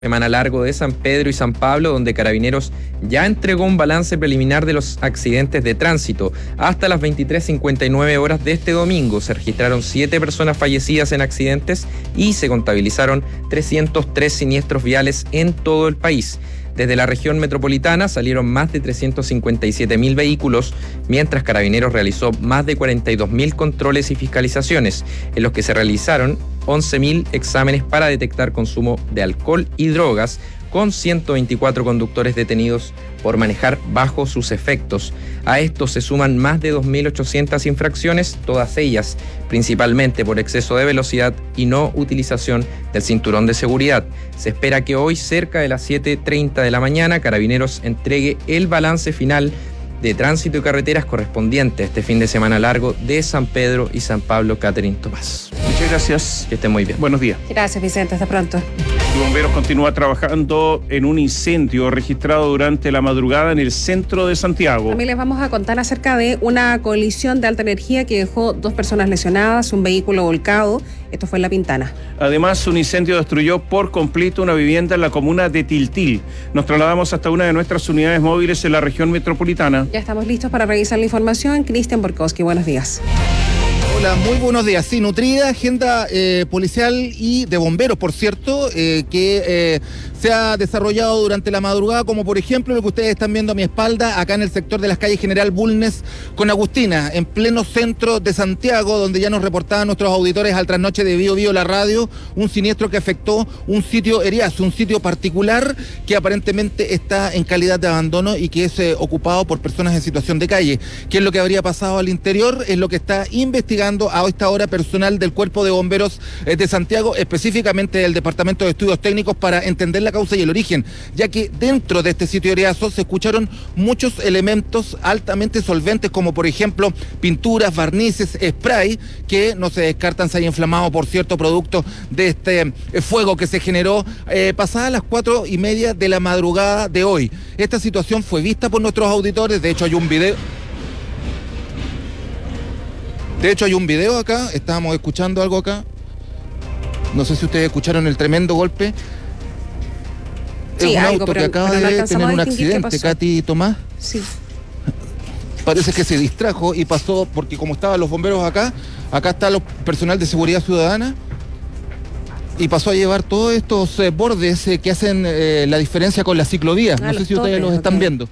Semana largo de San Pedro y San Pablo, donde Carabineros ya entregó un balance preliminar de los accidentes de tránsito. Hasta las 23:59 horas de este domingo se registraron 7 personas fallecidas en accidentes y se contabilizaron 303 siniestros viales en todo el país. Desde la región metropolitana salieron más de 357.000 vehículos, mientras Carabineros realizó más de 42.000 controles y fiscalizaciones, en los que se realizaron 11.000 exámenes para detectar consumo de alcohol y drogas, con 124 conductores detenidos por manejar bajo sus efectos. A esto se suman más de 2.800 infracciones, todas ellas principalmente por exceso de velocidad y no utilización del cinturón de seguridad. Se espera que hoy, cerca de las 7:30 de la mañana, Carabineros entregue el balance final de tránsito y carreteras correspondiente a este fin de semana largo de San Pedro y San Pablo. Catherine Tomás. Muchas gracias. Que estén muy bien. Buenos días. Gracias, Vicente. Hasta pronto. Bomberos continúa trabajando en un incendio registrado durante la madrugada en el centro de Santiago. También les vamos a contar acerca de una colisión de alta energía que dejó 2 personas lesionadas, un vehículo volcado. Esto fue en La Pintana. Además, un incendio destruyó por completo una vivienda en la comuna de Tiltil. Nos trasladamos hasta una de nuestras unidades móviles en la región metropolitana. Ya estamos listos para revisar la información. Cristian Borkowski, buenos días. Hola, muy buenos días. Sí, nutrida agenda policial y de bomberos, por cierto, que se ha desarrollado durante la madrugada, como por ejemplo lo que ustedes están viendo a mi espalda, acá en el sector de las calles General Bulnes con Agustina, en pleno centro de Santiago, donde ya nos reportaban nuestros auditores al trasnoche de Bio Bio La Radio, un siniestro que afectó un sitio Eriazo, un sitio particular que aparentemente está en calidad de abandono y que es ocupado por personas en situación de calle. ¿Qué es lo que habría pasado al interior? Es lo que está investigando a esta hora personal del Cuerpo de Bomberos de Santiago, específicamente del Departamento de Estudios Técnicos, para entender la causa y el origen, ya que dentro de este sitio Eriazo se escucharon muchos elementos altamente solventes, como por ejemplo pinturas, barnices, spray, que no se descartan se haya inflamado por cierto producto de este fuego que se generó pasadas las 4:30 de la madrugada de hoy. Esta situación fue vista por nuestros auditores, de hecho hay un video acá, estábamos escuchando algo acá. No sé si ustedes escucharon el tremendo golpe. Sí, es un algo, auto que acaba de tener un accidente, Katy Tomás. Sí. Parece que se distrajo y pasó, porque como estaban los bomberos acá está el personal de seguridad ciudadana, y pasó a llevar todos estos bordes que hacen la diferencia con la ciclovía. No sé si ustedes los están viendo.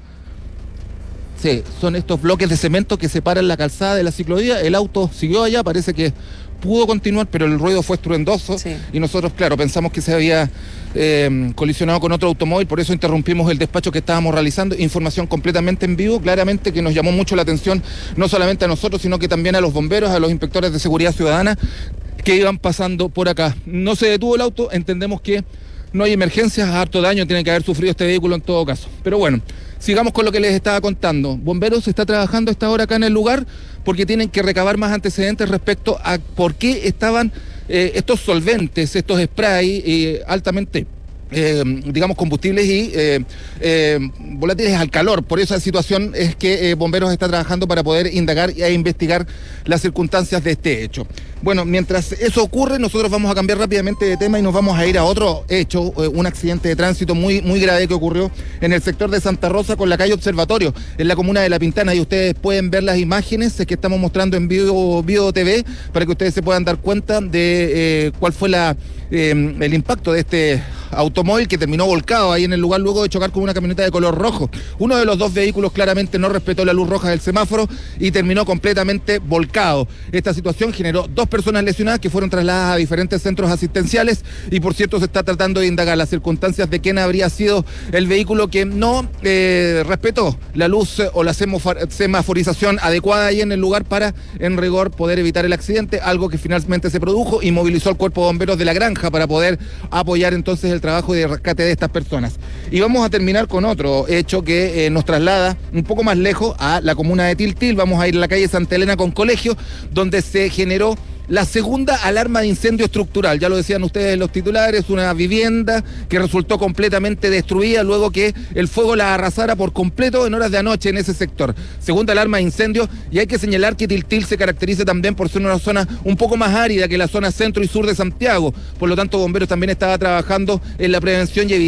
Sí, son estos bloques de cemento que separan la calzada de la ciclovía. El auto siguió allá, parece que pudo continuar, pero el ruido fue estruendoso. Sí. Y nosotros, claro, pensamos que se había colisionado con otro automóvil, por eso interrumpimos el despacho que estábamos realizando. Información completamente en vivo, claramente que nos llamó mucho la atención, no solamente a nosotros, sino que también a los bomberos, a los inspectores de seguridad ciudadana que iban pasando por acá. No se detuvo el auto, entendemos que no hay emergencias, harto daño tiene que haber sufrido este vehículo en todo caso. Pero bueno, sigamos con lo que les estaba contando. Bomberos está trabajando a esta hora acá en el lugar porque tienen que recabar más antecedentes respecto a por qué estaban estos solventes, estos spray altamente digamos combustibles y volátiles al calor. Por esa situación es que Bomberos está trabajando para poder indagar e investigar las circunstancias de este hecho. Bueno, mientras eso ocurre, nosotros vamos a cambiar rápidamente de tema y nos vamos a ir a otro hecho, un accidente de tránsito muy grave que ocurrió en el sector de Santa Rosa con la calle Observatorio, en la comuna de La Pintana, y ustedes pueden ver las imágenes que estamos mostrando en Bio TV para que ustedes se puedan dar cuenta de cuál fue el impacto de este automóvil que terminó volcado ahí en el lugar luego de chocar con una camioneta de color rojo. Uno de los 2 vehículos claramente no respetó la luz roja del semáforo y terminó completamente volcado. Esta situación generó 2 personas lesionadas que fueron trasladadas a diferentes centros asistenciales y por cierto se está tratando de indagar las circunstancias de quién habría sido el vehículo que no respetó la luz o la semaforización adecuada ahí en el lugar para en rigor poder evitar el accidente, algo que finalmente se produjo y movilizó al Cuerpo de Bomberos de La Granja para poder apoyar entonces el trabajo de rescate de estas personas. Y vamos a terminar con otro hecho que nos traslada un poco más lejos a la comuna de Tiltil. Vamos a ir a la calle Santa Elena con Colegio, donde se generó la segunda alarma de incendio estructural. Ya lo decían ustedes en los titulares, una vivienda que resultó completamente destruida luego que el fuego la arrasara por completo en horas de anoche en ese sector. Segunda alarma de incendio, y hay que señalar que Tiltil se caracteriza también por ser una zona un poco más árida que la zona centro y sur de Santiago. Por lo tanto, Bomberos también estaba trabajando en la prevención y